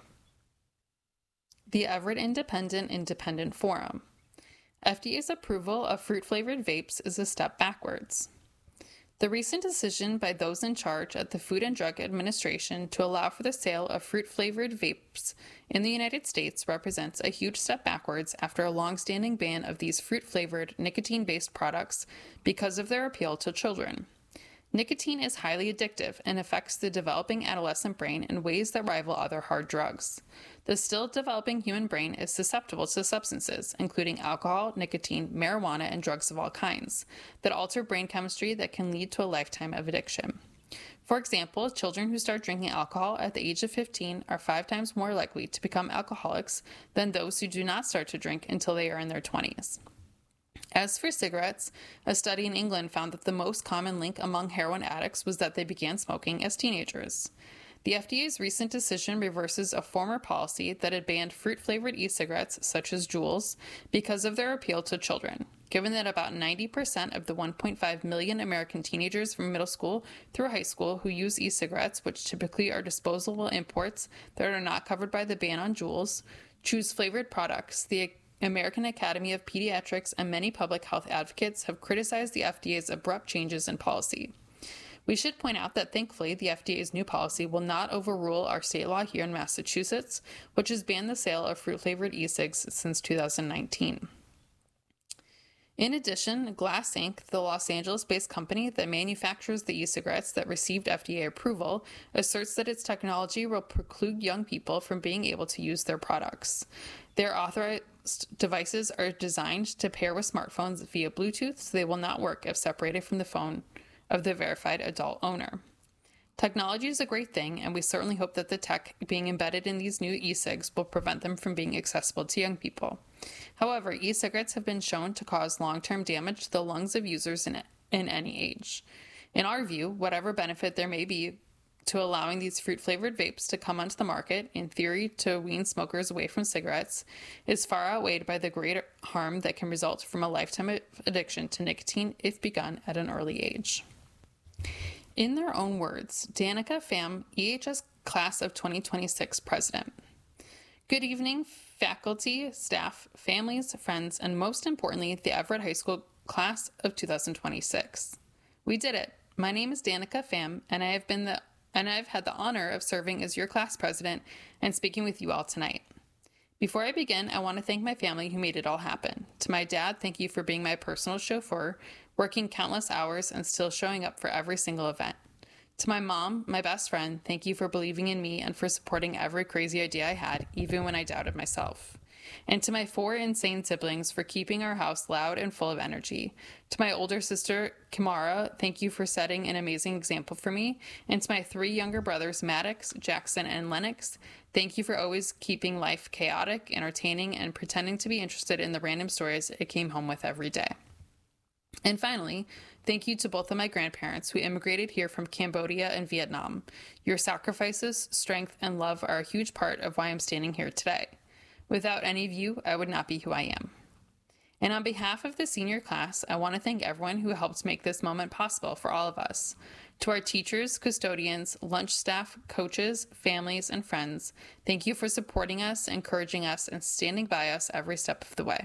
The Everett Independent Independent Forum. F D A's approval of fruit-flavored vapes is a step backwards. The recent decision by those in charge at the Food and Drug Administration to allow for the sale of fruit-flavored vapes in the United States represents a huge step backwards after a long-standing ban of these fruit-flavored, nicotine-based products because of their appeal to children. Nicotine is highly addictive and affects the developing adolescent brain in ways that rival other hard drugs. The still developing human brain is susceptible to substances, including alcohol, nicotine, marijuana, and drugs of all kinds, that alter brain chemistry that can lead to a lifetime of addiction. For example, children who start drinking alcohol at the age of fifteen are five times more likely to become alcoholics than those who do not start to drink until they are in their twenties. As for cigarettes, a study in England found that the most common link among heroin addicts was that they began smoking as teenagers. The F D A's recent decision reverses a former policy that had banned fruit-flavored e-cigarettes, such as Juuls, because of their appeal to children. Given that about ninety percent of the one point five million American teenagers from middle school through high school who use e-cigarettes, which typically are disposable imports that are not covered by the ban on Juuls, choose flavored products, the American Academy of Pediatrics and many public health advocates have criticized the F D A's abrupt changes in policy. We should point out that thankfully the F D A's new policy will not overrule our state law here in Massachusetts, which has banned the sale of fruit-flavored e-cigs since two thousand nineteen. In addition, Glass Incorporated, the Los Angeles-based company that manufactures the e-cigarettes that received F D A approval, asserts that its technology will preclude young people from being able to use their products. Their authorized devices are designed to pair with smartphones via Bluetooth, so they will not work if separated from the phone of the verified adult owner. Technology is a great thing, and we certainly hope that the tech being embedded in these new e-cigs will prevent them from being accessible to young people. However, e-cigarettes have been shown to cause long-term damage to the lungs of users in, in any age. In our view, whatever benefit there may be to allowing these fruit-flavored vapes to come onto the market, in theory to wean smokers away from cigarettes, is far outweighed by the greater harm that can result from a lifetime of addiction to nicotine if begun at an early age. In their own words, Danica Pham, E H S Class of twenty twenty-six President. Good evening, faculty, staff, families, friends, and most importantly, the Everett High School Class of two thousand twenty-six. We did it. My name is Danica Pham, and I have been the and I've had the honor of serving as your class president and speaking with you all tonight. Before I begin, I want to thank my family who made it all happen. To my dad, thank you for being my personal chauffeur, working countless hours and still showing up for every single event. To my mom, my best friend, thank you for believing in me and for supporting every crazy idea I had, even when I doubted myself. And to my four insane siblings for keeping our house loud and full of energy. To my older sister, Kimara, thank you for setting an amazing example for me. And to my three younger brothers, Maddox, Jackson, and Lennox, thank you for always keeping life chaotic, entertaining, and pretending to be interested in the random stories I came home with every day. And finally, thank you to both of my grandparents who immigrated here from Cambodia and Vietnam. Your sacrifices, strength, and love are a huge part of why I'm standing here today. Without any of you, I would not be who I am. And on behalf of the senior class, I want to thank everyone who helped make this moment possible for all of us. To our teachers, custodians, lunch staff, coaches, families, and friends, thank you for supporting us, encouraging us, and standing by us every step of the way.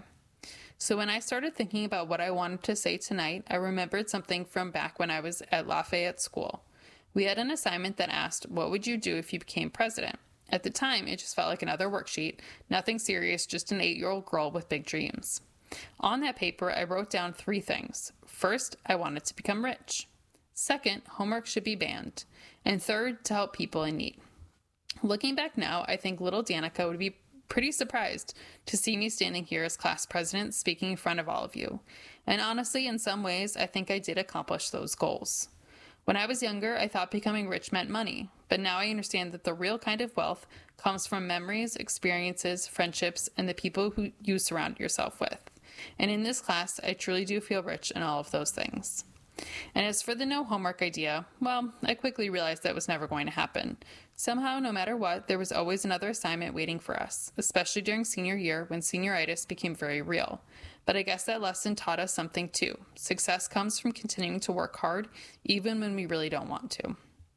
So when I started thinking about what I wanted to say tonight, I remembered something from back when I was at Lafayette School. We had an assignment that asked, what would you do if you became president? At the time, it just felt like another worksheet, nothing serious, just an eight-year-old girl with big dreams. On that paper, I wrote down three things. First, I wanted to become rich. Second, homework should be banned. And third, to help people in need. Looking back now, I think little Danica would be pretty surprised to see me standing here as class president speaking in front of all of you. And honestly, in some ways, I think I did accomplish those goals. When I was younger, I thought becoming rich meant money, but now I understand that the real kind of wealth comes from memories, experiences, friendships, and the people who you surround yourself with. And in this class, I truly do feel rich in all of those things. And as for the no homework idea, well, I quickly realized that was never going to happen. Somehow, no matter what, there was always another assignment waiting for us, especially during senior year when senioritis became very real. But I guess that lesson taught us something too. Success comes from continuing to work hard, even when we really don't want to.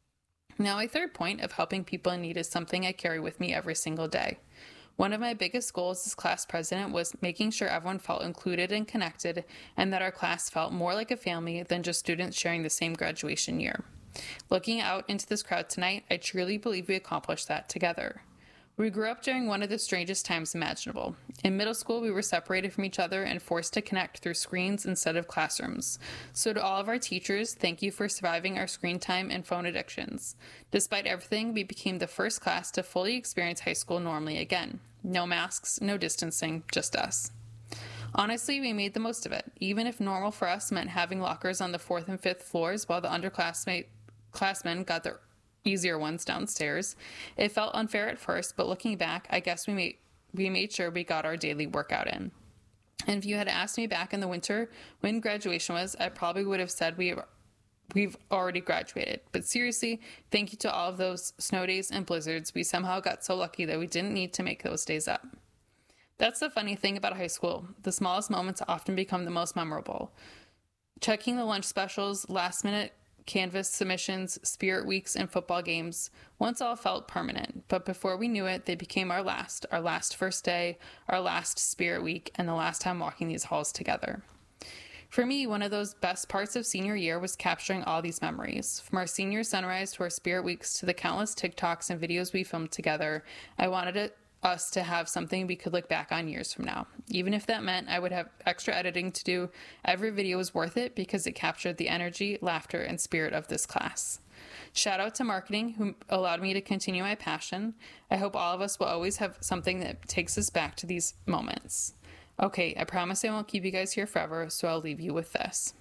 Now, a third point of helping people in need is something I carry with me every single day. One of my biggest goals as class president was making sure everyone felt included and connected, and that our class felt more like a family than just students sharing the same graduation year. Looking out into this crowd tonight, I truly believe we accomplished that together. We grew up during one of the strangest times imaginable. In middle school, we were separated from each other and forced to connect through screens instead of classrooms. So to all of our teachers, thank you for surviving our screen time and phone addictions. Despite everything, we became the first class to fully experience high school normally again. No masks, no distancing, just us. Honestly, we made the most of it, even if normal for us meant having lockers on the fourth and fifth floors while the underclassmen got their easier ones downstairs. It felt unfair at first, but looking back, I guess we made we made sure we got our daily workout in. And if you had asked me back in the winter when graduation was, I probably would have said we we've already graduated. But seriously, thank you to all of those snow days and blizzards. We somehow got so lucky that we didn't need to make those days up. That's the funny thing about high school. The smallest moments often become the most memorable. Checking the lunch specials, last minute Canvas submissions, spirit weeks, and football games once all felt permanent, but before we knew it, they became our last, our last first day, our last spirit week, and the last time walking these halls together. For me, one of those best parts of senior year was capturing all these memories. From our senior sunrise to our spirit weeks to the countless TikToks and videos we filmed together, I wanted it us to have something we could look back on years from now. Even if that meant I would have extra editing to do, every video was worth it because it captured the energy, laughter, and spirit of this class. Shout out to marketing who allowed me to continue my passion. I hope all of us will always have something that takes us back to these moments. Okay, I promise I won't keep you guys here forever, so I'll leave you with this.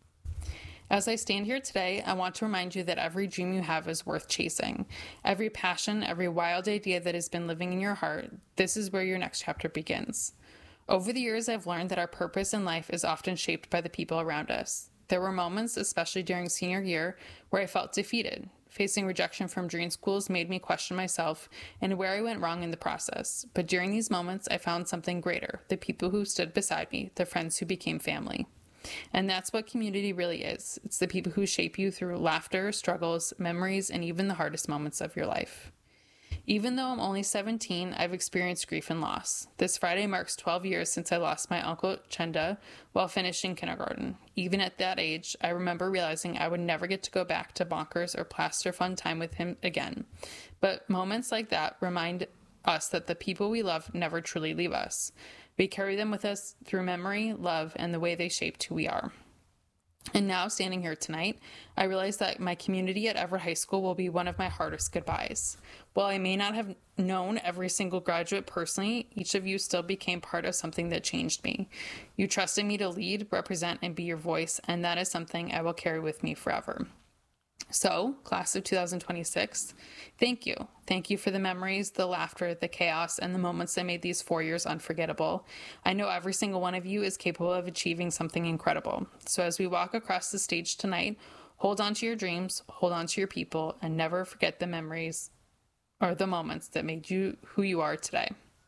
As I stand here today, I want to remind you that every dream you have is worth chasing. Every passion, every wild idea that has been living in your heart, this is where your next chapter begins. Over the years, I've learned that our purpose in life is often shaped by the people around us. There were moments, especially during senior year, where I felt defeated. Facing rejection from dream schools made me question myself and where I went wrong in the process. But during these moments, I found something greater, the people who stood beside me, the friends who became family. And that's what community really is. It's the people who shape you through laughter, struggles, memories, and even the hardest moments of your life. Even though I'm only seventeen, I've experienced grief and loss. This Friday marks twelve years since I lost my uncle Chenda while finishing kindergarten. Even at that age, I remember realizing I would never get to go back to Bonkers or Plaster Fun time with him again. But moments like that remind us that the people we love never truly leave us. We carry them with us through memory, love, and the way they shaped who we are. And now, standing here tonight, I realize that my community at Everett High School will be one of my hardest goodbyes. While I may not have known every single graduate personally, each of you still became part of something that changed me. You trusted me to lead, represent, and be your voice, and that is something I will carry with me forever. So, class of two thousand twenty-six, thank you. Thank you for the memories, the laughter, the chaos, and the moments that made these four years unforgettable. I know every single one of you is capable of achieving something incredible. So as we walk across the stage tonight, hold on to your dreams, hold on to your people, and never forget the memories or the moments that made you who you are today.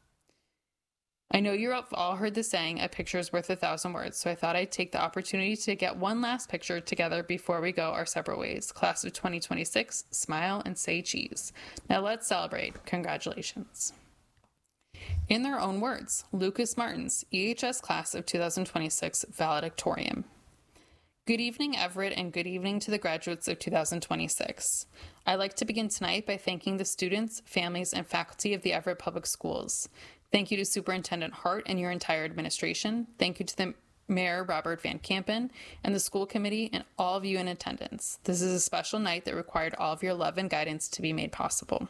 I know you've all heard the saying, a picture is worth a thousand words, so I thought I'd take the opportunity to get one last picture together before we go our separate ways. Class of twenty twenty-six, smile and say cheese. Now let's celebrate. Congratulations. In their own words, Lucas Martin's E H S Class of two thousand twenty-six valedictorian. Good evening, Everett, and good evening to the graduates of two thousand twenty-six. I'd like to begin tonight by thanking the students, families, and faculty of the Everett Public Schools. Thank you to Superintendent Hart and your entire administration. Thank you to the Mayor Robert Van Kampen and the school committee and all of you in attendance. This is a special night that required all of your love and guidance to be made possible.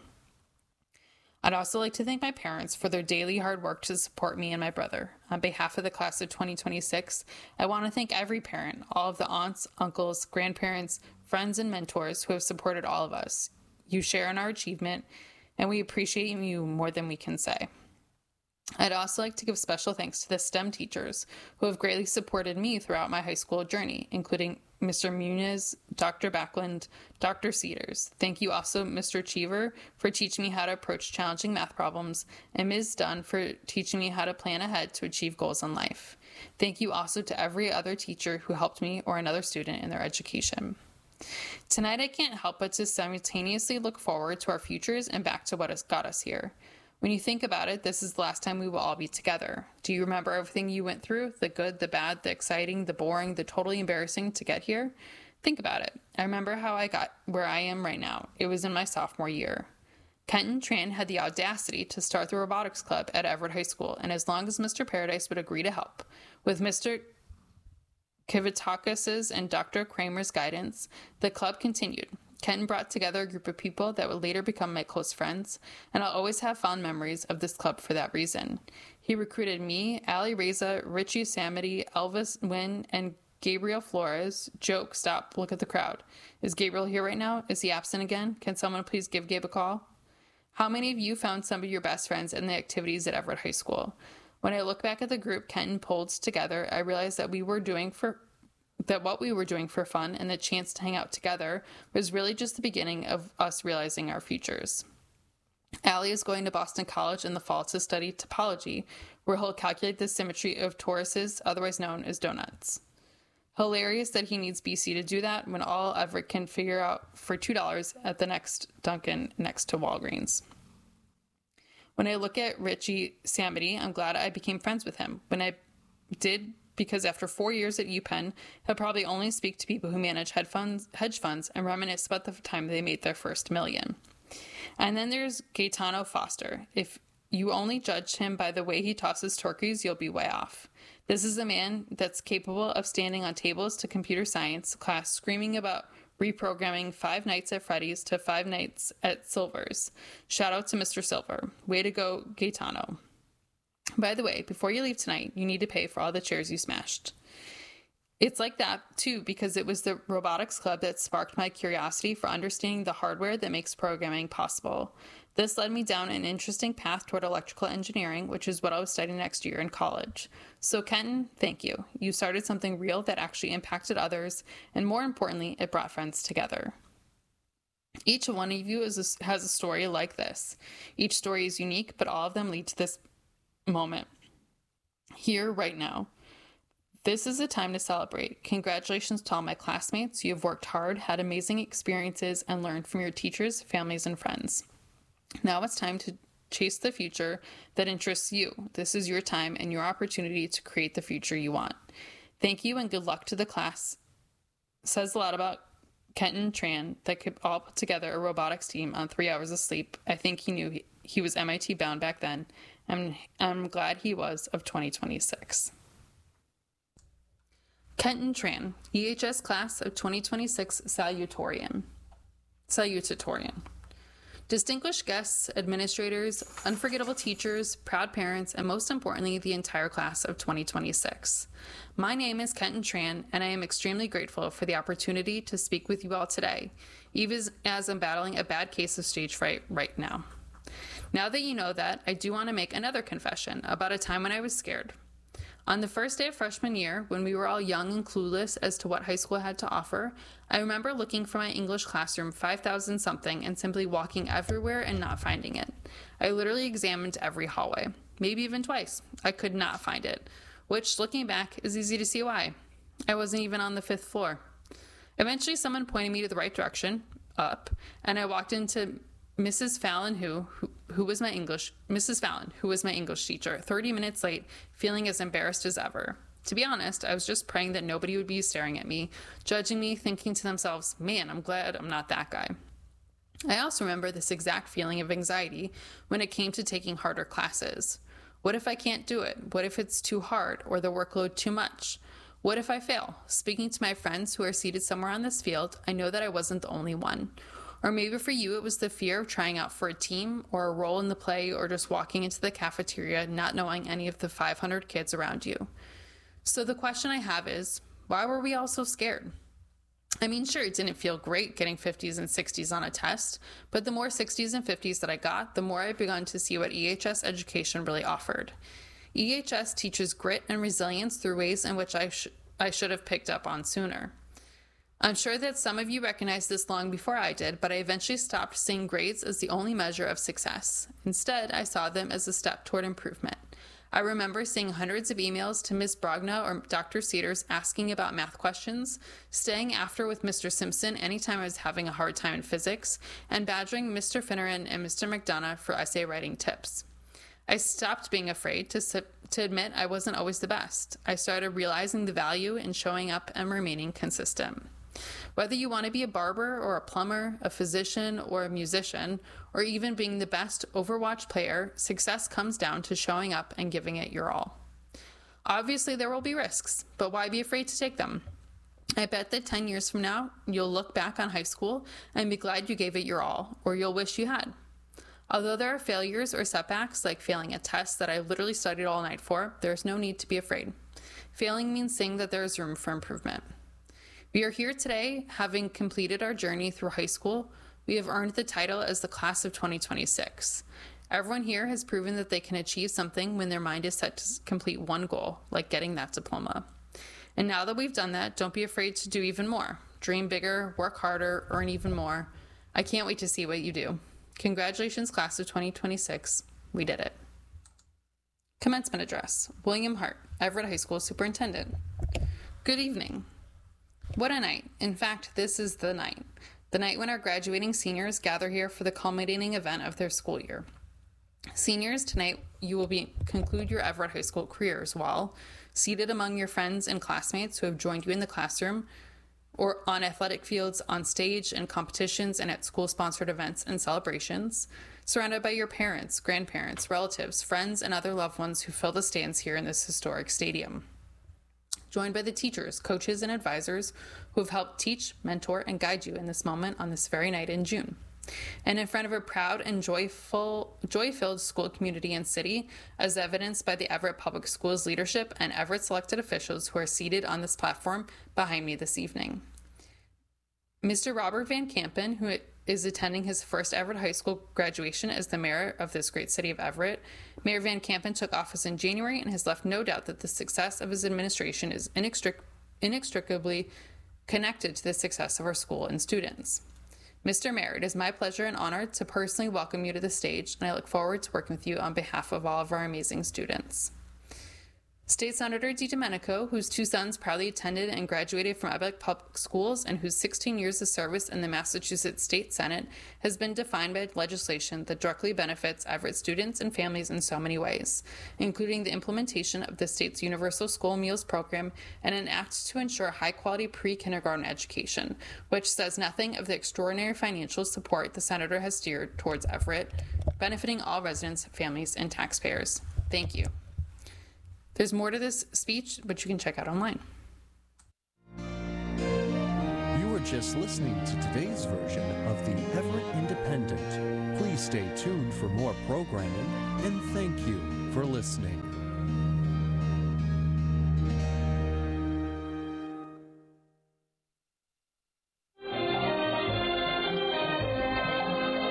I'd also like to thank my parents for their daily hard work to support me and my brother. On behalf of the class of twenty twenty-six, I want to thank every parent, all of the aunts, uncles, grandparents, friends, and mentors who have supported all of us. You share in our achievement, and we appreciate you more than we can say. I'd also like to give special thanks to the STEM teachers who have greatly supported me throughout my high school journey, including Mister Muniz, Doctor Backlund, Doctor Cedars. Thank you also, Mister Cheever, for teaching me how to approach challenging math problems, and Miz Dunn for teaching me how to plan ahead to achieve goals in life. Thank you also to every other teacher who helped me or another student in their education. Tonight, I can't help but to simultaneously look forward to our futures and back to what has got us here. When you think about it, this is the last time we will all be together. Do you remember everything you went through? The good, the bad, the exciting, the boring, the totally embarrassing to get here? Think about it. I remember how I got where I am right now. It was in my sophomore year. Kenton Tran had the audacity to start the robotics club at Everett High School, and as long as Mister Paradise would agree to help, with Mister Kivitakis' and Doctor Kramer's guidance, the club continued. Kenton brought together a group of people that would later become my close friends, and I'll always have fond memories of this club for that reason. He recruited me, Ali Reza, Richie Samity, Elvis Wynn, and Gabriel Flores. Joke, stop, look at the crowd. Is Gabriel here right now? Is he absent again? Can someone please give Gabe a call? How many of you found some of your best friends in the activities at Everett High School? When I look back at the group Kenton pulled together, I realized that we were doing for that what we were doing for fun and the chance to hang out together was really just the beginning of us realizing our futures. Ali is going to Boston College in the fall to study topology, where he'll calculate the symmetry of toruses, otherwise known as donuts. Hilarious that he needs B C to do that when all Everett can figure out for two dollars at the next Dunkin' next to Walgreens. When I look at Richie Samity, I'm glad I became friends with him. When I did, because after four years at UPenn, he'll probably only speak to people who manage hedge funds, hedge funds and reminisce about the time they made their first million. And then there's Gaetano Foster. If you only judge him by the way he tosses turkeys, you'll be way off. This is a man that's capable of standing on tables to computer science class screaming about reprogramming Five Nights at Freddy's to Five Nights at Silver's. Shout out to Mister Silver. Way to go, Gaetano. By the way, before you leave tonight, you need to pay for all the chairs you smashed. It's like that, too, because it was the robotics club that sparked my curiosity for understanding the hardware that makes programming possible. This led me down an interesting path toward electrical engineering, which is what I was studying next year in college. So, Kenton, thank you. You started something real that actually impacted others, and more importantly, it brought friends together. Each one of you is a, has a story like this. Each story is unique, but all of them lead to this moment. Here, right now. This is a time to celebrate. Congratulations to all my classmates. You have worked hard, had amazing experiences, and learned from your teachers, families, and friends. Now it's time to chase the future that interests you. This is your time and your opportunity to create the future you want. Thank you and good luck to the class. Says a lot about Kenton Tran that could all put together a robotics team on three hours of sleep. I think he knew he, he was M I T bound back then, and I'm glad he was of twenty twenty-six. Kenton Tran, E H S Class of twenty twenty-six Salutatorian. Salutatorian. Distinguished guests, administrators, unforgettable teachers, proud parents, and most importantly, the entire class of twenty twenty-six. My name is Kenton Tran, and I am extremely grateful for the opportunity to speak with you all today, even as I'm battling a bad case of stage fright right now. Now that you know that, I do want to make another confession about a time when I was scared. On the first day of freshman year, when we were all young and clueless as to what high school had to offer, I remember looking for my English classroom five thousand something and simply walking everywhere and not finding it. I literally examined every hallway, maybe even twice. I could not find it, which, looking back, is easy to see why. I wasn't even on the fifth floor. Eventually, someone pointed me to the right direction, up, and I walked into Missus Fallon, who, who who was my English, Missus Fallon, who was my English teacher, thirty minutes late, feeling as embarrassed as ever. To be honest, I was just praying that nobody would be staring at me, judging me, thinking to themselves, man, I'm glad I'm not that guy. I also remember this exact feeling of anxiety when it came to taking harder classes. What if I can't do it? What if it's too hard or the workload too much? What if I fail? Speaking to my friends who are seated somewhere on this field, I know that I wasn't the only one. Or maybe for you, it was the fear of trying out for a team or a role in the play or just walking into the cafeteria not knowing any of the five hundred kids around you. So the question I have is, why were we all so scared? I mean, sure, it didn't feel great getting fifties and sixties on a test, but the more sixties and fifties that I got, the more I begun to see what E H S education really offered. E H S teaches grit and resilience through ways in which I, sh- I should have picked up on sooner. I'm sure that some of you recognized this long before I did, but I eventually stopped seeing grades as the only measure of success. Instead, I saw them as a step toward improvement. I remember seeing hundreds of emails to Miz Brogna or Doctor Cedars asking about math questions, staying after with Mister Simpson anytime I was having a hard time in physics, and badgering Mister Finneran and Mister McDonough for essay writing tips. I stopped being afraid to, to admit I wasn't always the best. I started realizing the value in showing up and remaining consistent. Whether you want to be a barber or a plumber, a physician or a musician, or even being the best Overwatch player, success comes down to showing up and giving it your all. Obviously, there will be risks, but why be afraid to take them? I bet that ten years from now, you'll look back on high school and be glad you gave it your all, or you'll wish you had. Although there are failures or setbacks, like failing a test that I literally studied all night for, there's no need to be afraid. Failing means saying that there is room for improvement. We are here today, having completed our journey through high school. We have earned the title as the class of twenty twenty-six. Everyone here has proven that they can achieve something when their mind is set to complete one goal, like getting that diploma. And now that we've done that, don't be afraid to do even more. Dream bigger, work harder, earn even more. I can't wait to see what you do. Congratulations, class of twenty twenty-six. We did it. Commencement address. William Hart, Everett High School Superintendent. Good evening. What a night. In fact, this is the night. The night when our graduating seniors gather here for the culminating event of their school year. Seniors, tonight you will be conclude your Everett High School careers while seated among your friends and classmates who have joined you in the classroom or on athletic fields, on stage, in competitions, and at school-sponsored events and celebrations, surrounded by your parents, grandparents, relatives, friends, and other loved ones who fill the stands here in this historic stadium. Joined by the teachers, coaches, and advisors who have helped teach, mentor, and guide you in this moment on this very night in June. And in front of a proud and joyful, joy-filled school community and city, as evidenced by the Everett Public Schools leadership and Everett selected officials who are seated on this platform behind me this evening. Mister Robert Van Kampen, who is attending his first Everett High School graduation as the mayor of this great city of Everett. Mayor Van Kampen took office in January and has left no doubt that the success of his administration is inextric- inextricably connected to the success of our school and students. Mister Mayor, it is my pleasure and honor to personally welcome you to the stage, and I look forward to working with you on behalf of all of our amazing students. State Senator DiDomenico, whose two sons proudly attended and graduated from Epic Public Schools and whose sixteen years of service in the Massachusetts State Senate has been defined by legislation that directly benefits Everett students and families in so many ways, including the implementation of the state's Universal School Meals Program and an act to ensure high-quality pre-kindergarten education, which says nothing of the extraordinary financial support the senator has steered towards Everett, benefiting all residents, families, and taxpayers. Thank you. There's more to this speech, but you can check out online. You were just listening to today's version of the Everett Independent. Please stay tuned for more programming, and thank you for listening.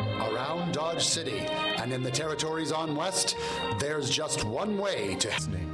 Around Dodge City and in the territories on West, there's just one way to...